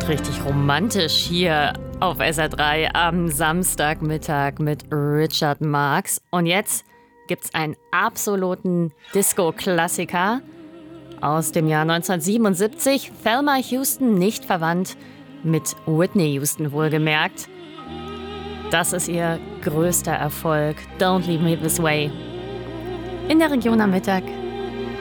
und richtig romantisch hier auf SR3 am Samstagmittag mit Richard Marx. Und jetzt gibt's einen absoluten Disco-Klassiker aus dem Jahr 1977. Thelma Houston, nicht verwandt mit Whitney Houston wohlgemerkt. Das ist ihr größter Erfolg. Don't Leave Me This Way. In der Region am Mittag.